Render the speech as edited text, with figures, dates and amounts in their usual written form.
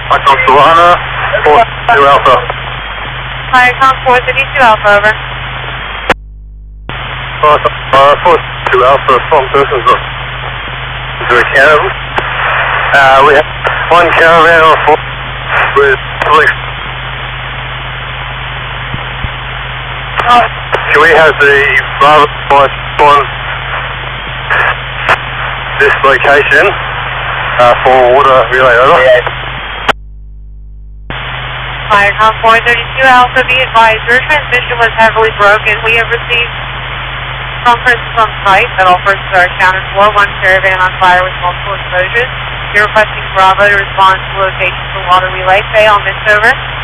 Icon Solana, 42 Alpha. Icon 432 Alpha, over. 42 Alpha, from persons of the caravan. We have one caravan on foot with police. Can we have the Bravo on this location for water relay over? Icon 432 Alpha, be advised, your transmission was heavily broken. We have received from persons on site that all persons are accounted for. One caravan on fire with multiple exposures. You're requesting Bravo to respond to location for water relay. Say all missed, over.